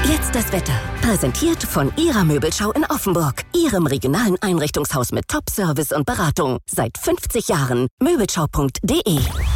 Jetzt das Wetter. Präsentiert von Ihrer Möbelschau in Offenburg. Ihrem regionalen Einrichtungshaus mit Top-Service und Beratung. Seit 50 Jahren. Möbelschau.de.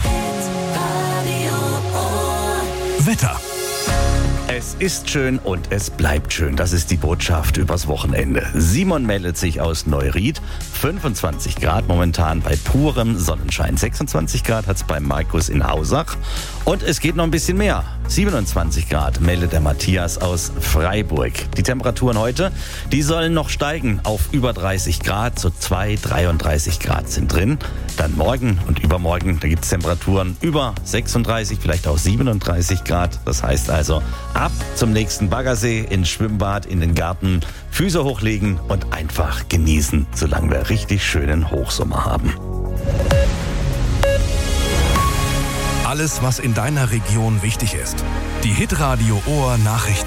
Wetter. Es ist schön und es bleibt schön. Das ist die Botschaft übers Wochenende. Simon meldet sich aus Neuried. 25 Grad momentan bei purem Sonnenschein. 26 Grad hat es bei Markus in Hausach. Und es geht noch ein bisschen mehr. 27 Grad meldet der Matthias aus Freiburg. Die Temperaturen heute, die sollen noch steigen auf über 30 Grad. So 33 Grad sind drin. Dann morgen und übermorgen, da gibt es Temperaturen über 36, vielleicht auch 37 Grad. Das heißt also, ab zum nächsten Baggersee, ins Schwimmbad, in den Garten, Füße hochlegen und einfach genießen, solange wir richtig schönen Hochsommer haben. Alles, was in deiner Region wichtig ist. Die Hitradio Ohr Nachrichten.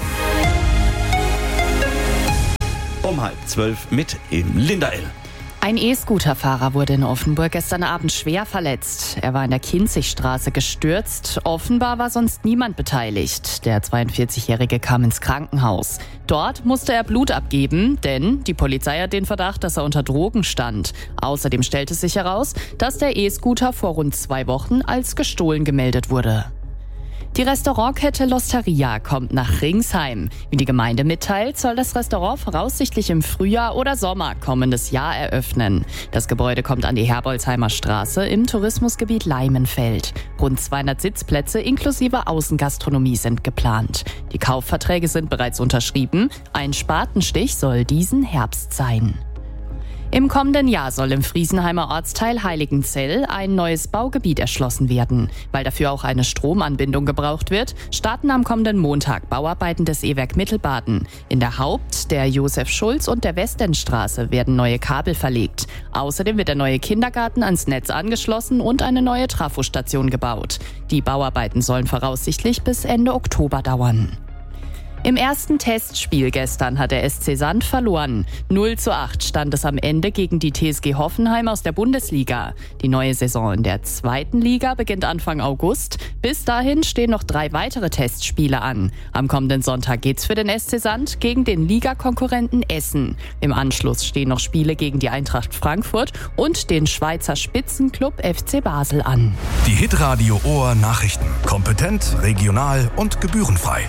Um 11:30 mit Linda L. Ein E-Scooter-Fahrer wurde in Offenburg gestern Abend schwer verletzt. Er war in der Kinzigstraße gestürzt. Offenbar war sonst niemand beteiligt. Der 42-Jährige kam ins Krankenhaus. Dort musste er Blut abgeben, denn die Polizei hat den Verdacht, dass er unter Drogen stand. Außerdem stellte sich heraus, dass der E-Scooter vor rund 2 Wochen als gestohlen gemeldet wurde. Die Restaurantkette L'Osteria kommt nach Ringsheim. Wie die Gemeinde mitteilt, soll das Restaurant voraussichtlich im Frühjahr oder Sommer kommendes Jahr eröffnen. Das Gebäude kommt an die Herbolzheimer Straße im Tourismusgebiet Leimenfeld. Rund 200 Sitzplätze inklusive Außengastronomie sind geplant. Die Kaufverträge sind bereits unterschrieben. Ein Spatenstich soll diesen Herbst sein. Im kommenden Jahr soll im Friesenheimer Ortsteil Heiligenzell ein neues Baugebiet erschlossen werden. Weil dafür auch eine Stromanbindung gebraucht wird, starten am kommenden Montag Bauarbeiten des E-Werk Mittelbaden. In der Haupt-, der Josef-Schulz- und der Westendstraße werden neue Kabel verlegt. Außerdem wird der neue Kindergarten ans Netz angeschlossen und eine neue Trafostation gebaut. Die Bauarbeiten sollen voraussichtlich bis Ende Oktober dauern. Im ersten Testspiel gestern hat der SC Sand verloren. 0:8 stand es am Ende gegen die TSG Hoffenheim aus der Bundesliga. Die neue Saison in der 2. Liga beginnt Anfang August. Bis dahin stehen noch 3 weitere Testspiele an. Am kommenden Sonntag geht's für den SC Sand gegen den Ligakonkurrenten Essen. Im Anschluss stehen noch Spiele gegen die Eintracht Frankfurt und den Schweizer Spitzenklub FC Basel an. Die Hitradio Ohr Nachrichten. Kompetent, regional und gebührenfrei.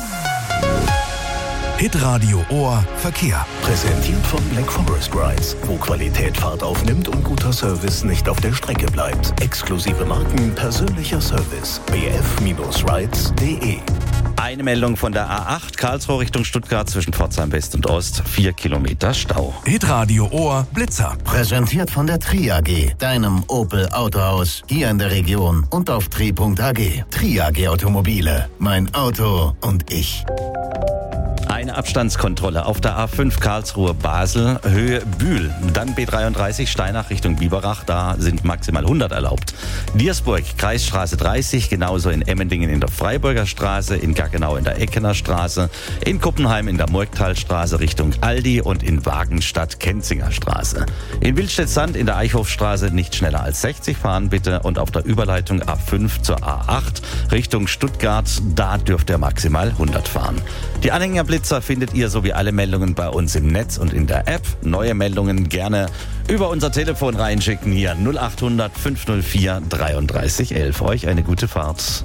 Hitradio Ohr Verkehr. Präsentiert von Black Forest Rides, wo Qualität Fahrt aufnimmt und guter Service nicht auf der Strecke bleibt. Exklusive Marken, persönlicher Service. bf-rides.de. Eine Meldung von der A8 Karlsruhe Richtung Stuttgart zwischen Pforzheim West und Ost. 4 Kilometer Stau. Hitradio Ohr Blitzer. Präsentiert von der Tri AG, deinem Opel Autohaus, hier in der Region und auf tri.ag. Tri AG Automobile, mein Auto und ich. Eine Abstandskontrolle auf der A5 Karlsruhe-Basel, Höhe Bühl. Dann B33 Steinach Richtung Biberach, da sind maximal 100 erlaubt. Diersburg, Kreisstraße 30, genauso in Emmendingen in der Freiburger Straße, in Gaggenau in der Eckener Straße, in Kuppenheim in der Murgtalstraße Richtung Aldi und in Wagenstadt Kenzinger Straße. In Wildstedt-Sand in der Eichhofstraße nicht schneller als 60 fahren bitte und auf der Überleitung A5 zur A8 Richtung Stuttgart, da dürft ihr maximal 100 fahren. Die Anhängerblitzer findet ihr sowie alle Meldungen bei uns im Netz und in der App. Neue Meldungen gerne über unser Telefon reinschicken hier 0800 504 33 11. Euch eine gute Fahrt.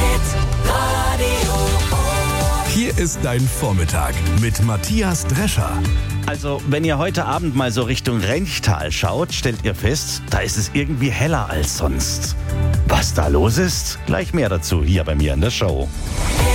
Hier ist dein Vormittag mit Matthias Drescher. Also, wenn ihr heute Abend mal so Richtung Renchtal schaut, stellt ihr fest, da ist es irgendwie heller als sonst. Was da los ist? Gleich mehr dazu hier bei mir in der Show.